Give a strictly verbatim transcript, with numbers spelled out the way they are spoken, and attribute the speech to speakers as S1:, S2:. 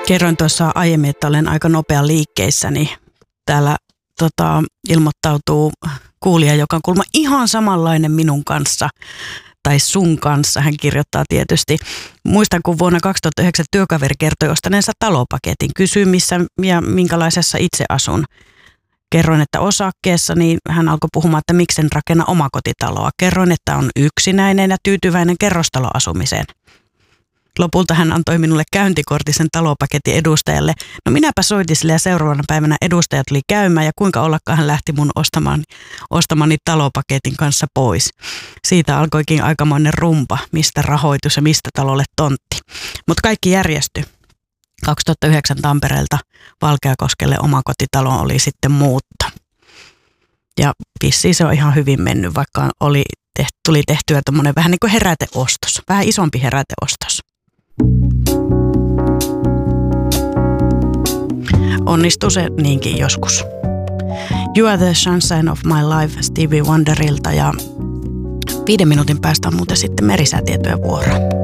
S1: Kerroin tuossa aiemmin, että olen aika nopea liikkeissä, niin täällä tota, ilmoittautuu kuulija, joka on kuulemma ihan samanlainen minun kanssa. Tai sun kanssa, hän kirjoittaa tietysti. Muistan, kun vuonna kaksituhattayhdeksän työkaveri kertoi ostaneensa talopaketin. Kysyi, missä ja minkälaisessa itse asun. Kerroin, että osakkeessa, niin hän alkoi puhumaan, että miksen rakenna omakotitaloa. Kerroin, että on yksinäinen ja tyytyväinen kerrostaloasumiseen. Lopulta hän antoi minulle käyntikortisen talopaketin edustajalle. No minäpä soitin sille ja seuraavana päivänä edustaja tuli käymään ja kuinka ollakaan hän lähti mun ostamaan, ostamani talopaketin kanssa pois. Siitä alkoikin aikamoinen rumpa, mistä rahoitus ja mistä talolle tontti. Mutta kaikki järjestyi. kaksituhattayhdeksän Tampereelta Valkeakoskelle omakotitaloon oli sitten muutto. Ja vissiin se on ihan hyvin mennyt, vaikka oli tehty, tuli tehtyä tommonen vähän niin kuin heräteostos, vähän isompi heräteostos. Onnistuu se niinkin joskus. You are the sunshine of my life Stevie Wonderilta ja viiden minuutin päästä on muuten sitten merisäätietojen vuoro.